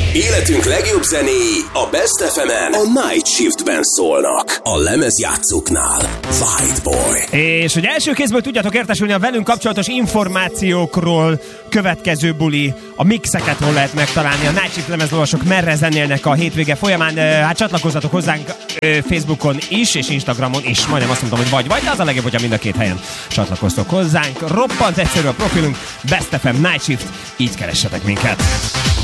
Életünk legjobb zenéi a Best FM-en a Night Shiftben szólnak. A lemezjátszóknál White Boy. És hogy első kézből tudjatok értesülni a velünk kapcsolatos információkról, következő buli, a mixeket hol lehet megtalálni, a Night Shift lemezlovasok merre zenélnek a hétvége folyamán, hát csatlakozzatok hozzánk Facebookon is, és Instagramon is, majdnem azt mondtam, hogy vagy, de az a legjobb, hogyha mind a két helyen csatlakoztok hozzánk. Roppant egyszerű a profilunk, Best FM Night Shift, így keressetek minket.